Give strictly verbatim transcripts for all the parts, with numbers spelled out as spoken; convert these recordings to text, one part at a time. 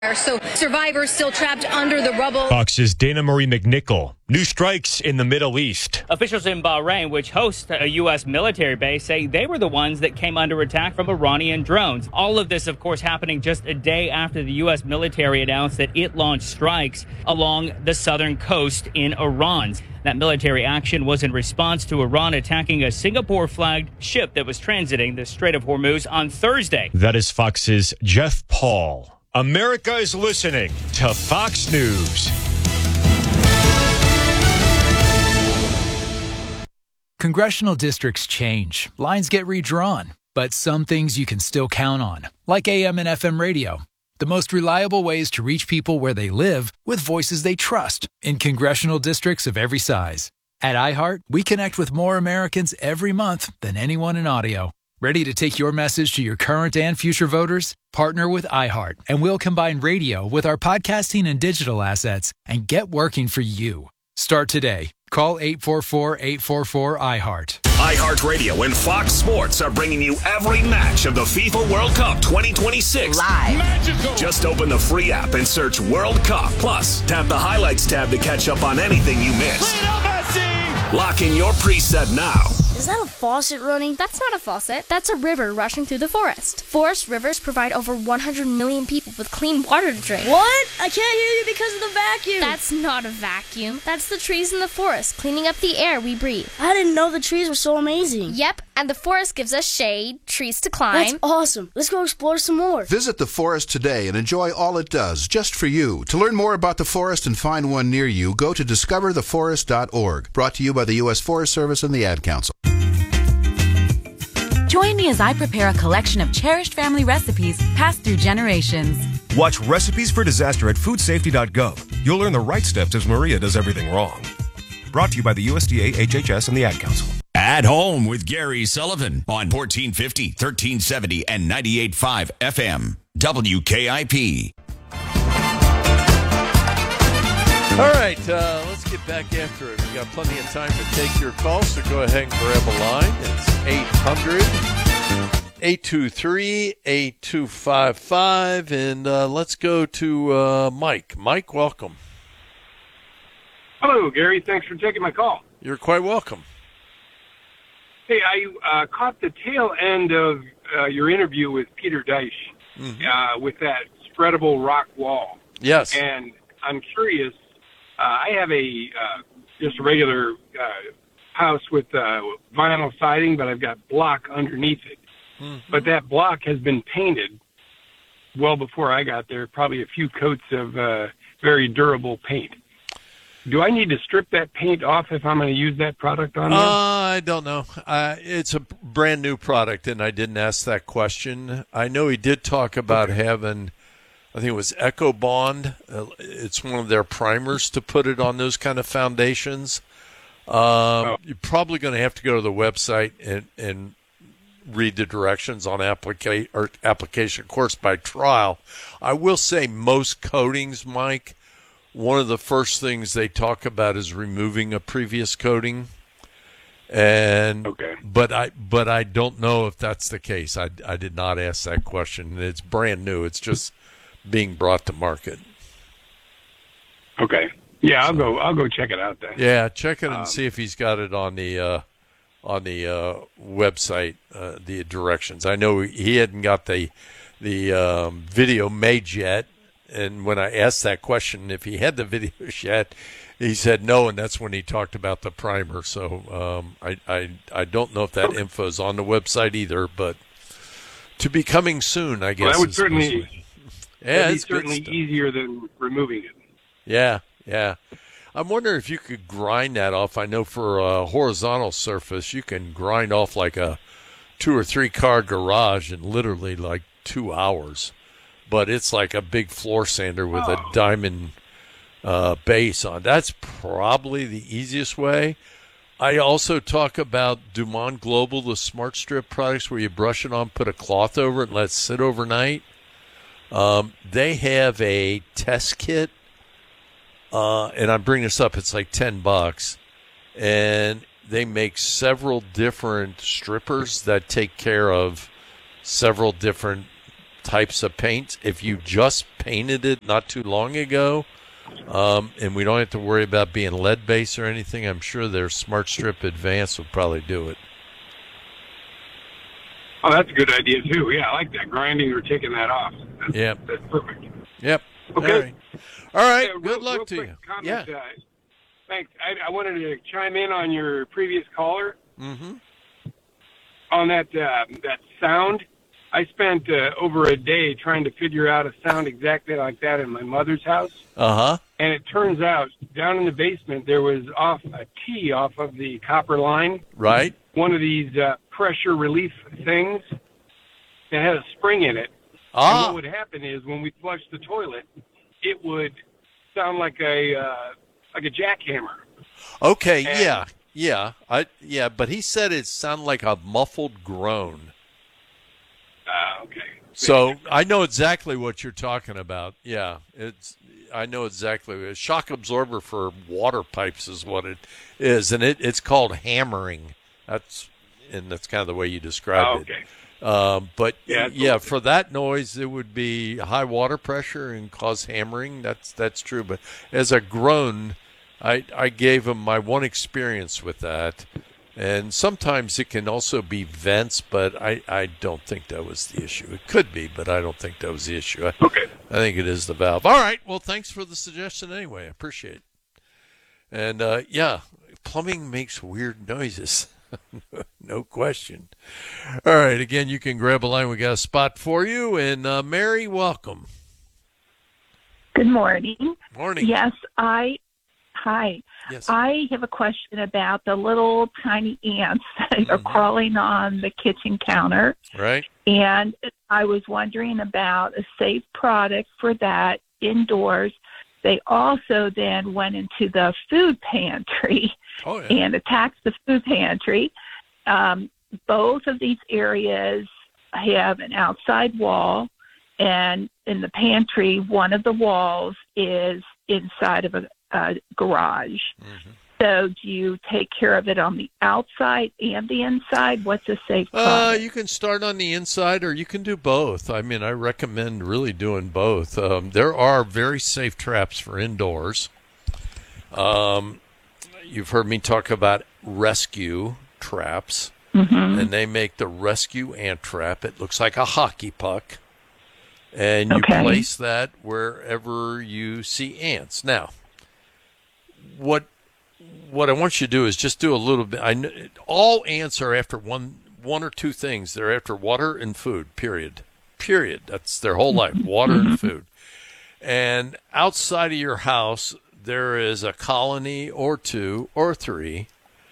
So survivors still trapped under the rubble. Fox's Dana Marie McNichol. New strikes in the Middle East. Officials in Bahrain, which hosts a U S military base, say they were the ones that came under attack from Iranian drones. All of this, of course, happening just a day after the U S military announced that it launched strikes along the southern coast in Iran. That military action was in response to Iran attacking a Singapore-flagged ship that was transiting the Strait of Hormuz on Thursday. That is Fox's Jeff Paul. America is listening to Fox News. Congressional districts change. Lines get redrawn. But some things you can still count on, like A M and F M radio. The most reliable ways to reach people where they live with voices they trust in congressional districts of every size. At iHeart, we connect with more Americans every month than anyone in audio. Ready to take your message to your current and future voters? Partner with iHeart, and we'll combine radio with our podcasting and digital assets and get working for you. Start today. Call eight four four, eight four four, iHeart. iHeartRadio and Fox Sports are bringing you every match of the FIFA World Cup twenty twenty-six. Live. Magical. Just open the free app and search World Cup. Plus, tap the highlights tab to catch up on anything you missed. Lock in your preset now. Is that a faucet running? That's not a faucet. That's a river rushing through the forest. Forest rivers provide over one hundred million people with clean water to drink. What? I can't hear you because of the vacuum. That's not a vacuum. That's the trees in the forest cleaning up the air we breathe. I didn't know the trees were so amazing. Yep, and the forest gives us shade, trees to climb. That's awesome. Let's go explore some more. Visit the forest today and enjoy all it does, just for you. To learn more about the forest and find one near you, go to discover the forest dot org. Brought to you by the U S Forest Service and the Ad Council. Join me as I prepare a collection of cherished family recipes passed through generations. Watch Recipes for Disaster at food safety dot gov. You'll learn the right steps as Maria does everything wrong. Brought to you by the U S D A, H H S, and the Ad Council. At Home with Gary Sullivan on fourteen fifty, thirteen seventy, and ninety-eight point five F M. W K I P. All right, uh, let's get back after it. We got plenty of time to take your calls, so go ahead and grab a line. It's eight hundred, eight two three, eight two five five, and uh, let's go to uh, Mike. Mike, welcome. Hello, Gary. Thanks for taking my call. You're quite welcome. Hey, I uh, caught the tail end of uh, your interview with Peter Deich mm-hmm. uh, with that spreadable rock wall. Yes. And I'm curious. Uh, I have a uh, just a regular uh, house with uh, vinyl siding, but I've got block underneath it. Mm-hmm. But that block has been painted well before I got there, probably a few coats of uh, very durable paint. Do I need to strip that paint off if I'm going to use that product on there? Uh, I don't know. Uh, it's a brand new product, and I didn't ask that question. I know he did talk about okay. having... I think it was Echo Bond. Uh, it's one of their primers to put it on those kind of foundations. Um, oh. You're probably going to have to go to the website and, and read the directions on applica- or application course by trial. I will say most coatings, Mike, one of the first things they talk about is removing a previous coating. And okay. but I but I don't know if that's the case. I, I did not ask that question. It's brand new. It's just being brought to market. Okay. Yeah, I'll go. I'll go check it out then. Yeah, check it and um, see if he's got it on the uh, on the uh, website. Uh, the directions. I know he hadn't got the the um, video made yet, and when I asked that question if he had the videos yet, he said no, and that's when he talked about the primer. So um, I, I I don't know if that okay. info is on the website either, but to be coming soon, I guess. Well, that would certainly. Yeah, it's certainly easier than removing it. Yeah, yeah. I'm wondering if you could grind that off. I know for a horizontal surface, you can grind off like a two or three car garage in literally like two hours. But it's like a big floor sander with oh. a diamond uh, base on. That's probably the easiest way. I also talk about Dumont Global, the Smart Strip products where you brush it on, put a cloth over it, and let it sit overnight. Um, they have a test kit, uh, and I'm bringing this up. It's like ten bucks, and they make several different strippers that take care of several different types of paint. If you just painted it not too long ago. Um, and we don't have to worry about being lead-based or anything. I'm sure their Smart Strip Advance will probably do it. Oh, that's a good idea, too. Yeah, I like that. Grinding or taking that off. That's, yep. That's perfect. Yep. Okay. All right. All right. Yeah, good real, luck real to quick you. Comment, Yeah. Uh, thanks. I, I wanted to chime in on your previous caller Mm-hmm. on that uh, that sound. I spent uh, over a day trying to figure out a sound exactly like that in my mother's house. Uh-huh. And it turns out down in the basement there was off a T off of the copper line. Right. One of these uh, pressure relief things that had a spring in it. Ah. And what would happen is when we flushed the toilet, it would sound like a uh, like a jackhammer. Okay, And- yeah. Yeah. I yeah, but he said it sounded like a muffled groan. Uh, okay. So I know exactly what you're talking about. Yeah, it's I know exactly. A shock absorber for water pipes is what it is, and it, it's called hammering. That's and that's kind of the way you described Oh, it. okay. Um, but Yeah, yeah, it's- for that noise, it would be high water pressure and cause hammering. That's that's true. But as a groan, I I gave him my one experience with that. And sometimes it can also be vents, but I, I don't think that was the issue. It could be, but I don't think that was the issue. I, okay. I think it is the valve. All right. Well, thanks for the suggestion anyway. I appreciate it. And, uh, yeah, plumbing makes weird noises. No question. All right. Again, you can grab a line. We got a spot for you. And, uh, Mary, welcome. Good morning. Morning. Yes, I, hi. Yes. I have a question about the little tiny ants that are crawling on the kitchen counter. Right. And I was wondering about a safe product for that indoors. They also then went into the food pantry Oh, yeah. and attacked the food pantry. Um, both of these areas have an outside wall, and in the pantry, one of the walls is inside of a, a garage. Mm-hmm. So do you take care of it on the outside and the inside? What's a safe Uh, product? you can start on the inside, or you can do both. I mean, I recommend really doing both. Um, there are very safe traps for indoors. Um, you've heard me talk about rescue traps, Mhm. and they make the rescue ant trap. It looks like a hockey puck, and you Okay. place that wherever you see ants. Now, what what I want you to do is just do a little bit. I know, all ants are after one one or two things. They're after water and food. Period. Period. That's their whole life. Water and food. And outside of your house, there is a colony or two or three,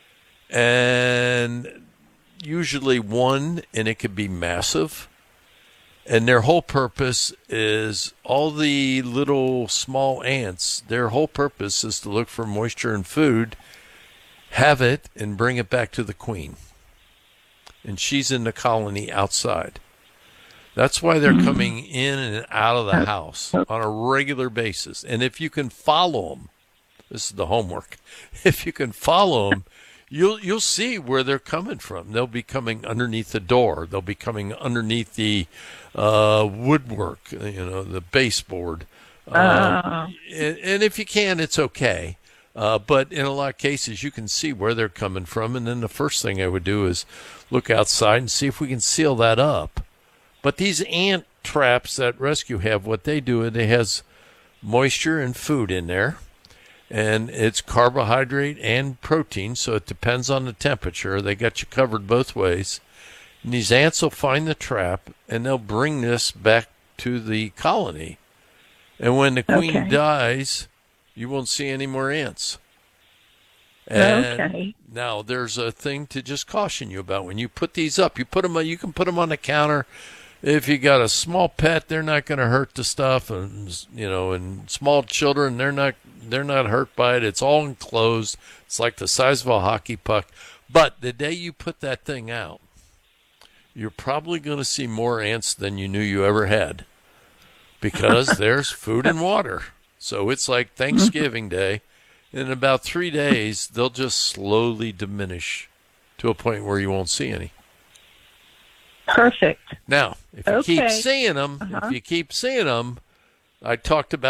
and usually one, and it could be massive. And their whole purpose is all the little small ants, their whole purpose is to look for moisture and food, have it, and bring it back to the queen. And she's in the colony outside. That's why they're coming in and out of the house on a regular basis. And if you can follow them, this is the homework. If you can follow them, you'll you'll see where they're coming from. They'll be coming underneath the door. They'll be coming underneath the uh, woodwork, you know, the baseboard. Uh, and, and if you can, it's okay. Uh, but in a lot of cases, you can see where they're coming from. And then the first thing I would do is look outside and see if we can seal that up. But these ant traps that Rescue have, what they do, it has moisture and food in there. And it's carbohydrate and protein, so it depends on the temperature. They got you covered both ways. And these ants will find the trap, and they'll bring this back to the colony. And when the queen Okay. dies, you won't see any more ants. And Okay. now there's a thing to just caution you about. When you put these up, you put them. You can put them on the counter. If you got a small pet, they're not going to hurt the stuff, and you know, and small children, they're not they're not hurt by it. It's all enclosed. It's like the size of a hockey puck. But the day you put that thing out, you're probably going to see more ants than you knew you ever had, because there's food and water. So it's like Thanksgiving Day. In about three days, they'll just slowly diminish to a point where you won't see any. Perfect. Now, if you keep Okay. seeing them, Uh-huh. if you keep seeing them, I talked about